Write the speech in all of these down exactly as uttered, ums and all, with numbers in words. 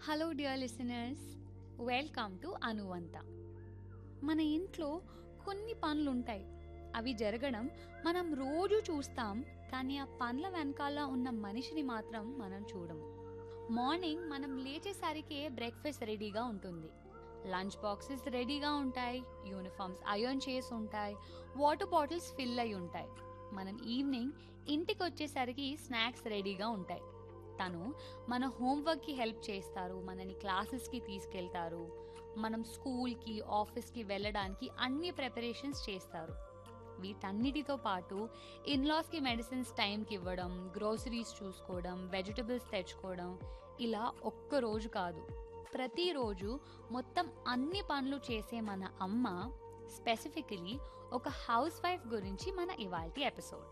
Hello dear listeners, welcome to అనువంత. మన ఇంట్లో కొన్ని పనులు ఉంటాయి. అవి జరగడం మనం రోజు చూస్తాం, కానీ ఆ పనుల వెనకాల ఉన్న మనిషిని మాత్రం మనం చూడము. మార్నింగ్ మనం లేచేసరికే బ్రేక్ఫాస్ట్ రెడీగా ఉంటుంది, లంచ్ బాక్సెస్ రెడీగా ఉంటాయి, యూనిఫామ్స్ ఐరన్ చేసి ఉంటాయి, వాటర్ బాటిల్స్ ఫిల్ అయి ఉంటాయి. మనం ఈవినింగ్ ఇంటికి వచ్చేసరికి స్నాక్స్ రెడీగా ఉంటాయి. తను మన హోంవర్క్కి హెల్ప్ చేస్తారు, మనని క్లాసెస్కి తీసుకెళ్తారు, మనం స్కూల్కి ఆఫీస్కి వెళ్ళడానికి అన్ని ప్రిపరేషన్స్ చేస్తారు. వీటన్నిటితో పాటు ఇన్లాస్కి మెడిసిన్స్ టైంకి ఇవ్వడం, గ్రోసరీస్ చూసుకోవడం, వెజిటబుల్స్ తెచ్చుకోవడం, ఇలా ఒక్క రోజు కాదు, ప్రతిరోజు మొత్తం అన్ని పనులు చేసే మన అమ్మ, స్పెసిఫికలీ ఒక హౌస్ వైఫ్ గురించి మన ఇవాల్టి ఎపిసోడ్.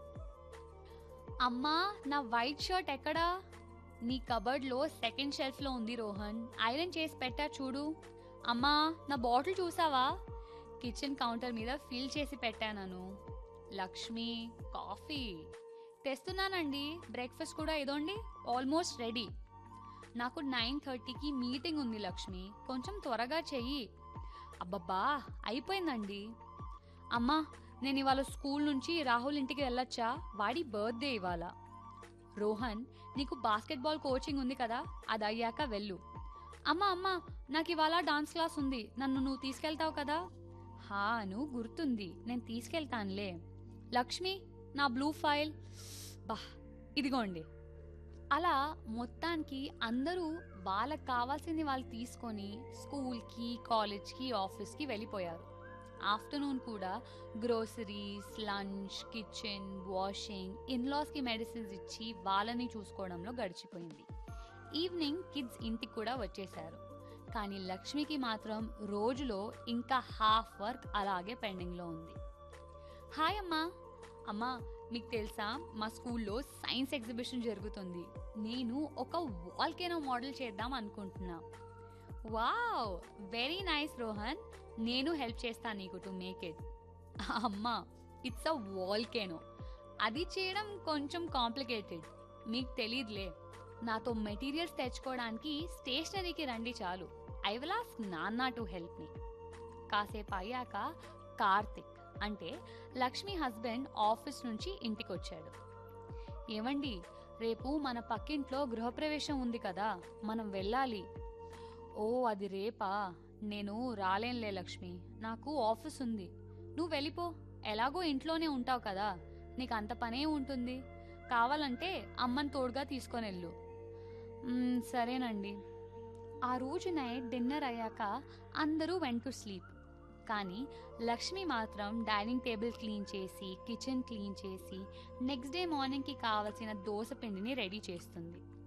అమ్మా, నా వైట్ షర్ట్ ఎక్కడా? నీ కబర్డ్లో సెకండ్ షెల్ఫ్లో ఉంది రోహన్, ఐరన్ చేసి పెట్టా చూడు. అమ్మా, నా బాటిల్ చూసావా? కిచెన్ కౌంటర్ మీద ఫిల్ చేసి పెట్టాను. లక్ష్మి, కాఫీ తెస్తున్నానండి. బ్రేక్ఫాస్ట్ కూడా ఇదోండి, ఆల్మోస్ట్ రెడీ. నాకు నైన్ థర్టీకి మీటింగ్ ఉంది లక్ష్మి, కొంచెం త్వరగా చెయ్యి. అబ్బబ్బా, అయిపోయిందండి. అమ్మా, నేను ఇవాళ స్కూల్ నుంచి రాహుల్ ఇంటికి వెళ్ళొచ్చా? వాడి బర్త్డే ఇవాళ. రోహన్, నీకు బాస్కెట్బాల్ కోచింగ్ ఉంది కదా, అది అయ్యాక వెళ్ళు. అమ్మా అమ్మా, నాకు ఇవాళ డాన్స్ క్లాస్ ఉంది, నన్ను నువ్వు తీసుకెళ్తావు కదా? హా, నువ్వు గుర్తుంది, నేను తీసుకెళ్తానులే. లక్ష్మి, నా బ్లూ ఫైల్. బా, ఇదిగోండి. అలా మొత్తానికి అందరూ వాళ్ళకి కావాల్సింది వాళ్ళు తీసుకొని స్కూల్కి, కాలేజ్కి, ఆఫీస్కి వెళ్ళిపోయారు. ఆఫ్టర్నూన్ కూడా groceries, lunch, kitchen, washing, ఇన్లాస్కి medicines ఇచ్చి వాళ్ళని చూసుకోవడంలో గడిచిపోయింది. ఈవినింగ్ కిడ్స్ ఇంటికి కూడా వచ్చేశారు. కానీ లక్ష్మికి మాత్రం రోజులో ఇంకా హాఫ్ వర్క్ అలాగే పెండింగ్లో ఉంది. హాయ్ అమ్మా. అమ్మా, మీకు తెలుసా, మా స్కూల్లో సైన్స్ ఎగ్జిబిషన్ జరుగుతుంది. నేను ఒక వాల్కెనో మోడల్ చేద్దాం అనుకుంటున్నా. వావ్, వెరీ నైస్ రోహన్, నేను హెల్ప్ చేస్తాను నీకు టు మేక్ ఇట్. అమ్మా, ఇట్స్ అ వాల్కెనో, అది చేయడం కొంచెం కాంప్లికేటెడ్, మీకు తెలీదులే. నాతో మెటీరియల్స్ తెచ్చుకోవడానికి స్టేషనరీకి రండి చాలు. ఐ విల్ ఆస్క్ నాన్న టు హెల్ప్ మీ. కాసేపు అయ్యాక కార్తిక్, అంటే లక్ష్మి హస్బెండ్, ఆఫీస్ నుంచి ఇంటికి వచ్చాడు. ఏమండి, రేపు మన పక్కింట్లో గృహప్రవేశం ఉంది కదా, మనం వెళ్ళాలి. ఓ, అది రేపా? నేను రాలేనులే లక్ష్మి, నాకు ఆఫీస్ ఉంది. నువ్వు వెళ్ళిపో, ఎలాగో ఇంట్లోనే ఉంటావు కదా, నీకు అంత పనే ఉంటుంది. కావాలంటే అమ్మని తోడుగా తీసుకొని వెళ్ళు. సరేనండి. ఆ రోజు నైట్ డిన్నర్ అయ్యాక అందరూ వెంట్ టు స్లీప్. కానీ లక్ష్మి మాత్రం డైనింగ్ టేబుల్ క్లీన్ చేసి, కిచెన్ క్లీన్ చేసి, నెక్స్ట్ డే మార్నింగ్కి కావాల్సిన దోశ పిండిని రెడీ చేస్తుంది.